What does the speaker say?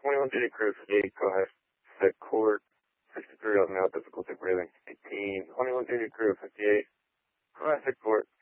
21 Duty Crew 58, go ahead. Set court, 63 on now, difficulty breathing, 18. 21 Duty Crew 58, go ahead, set court.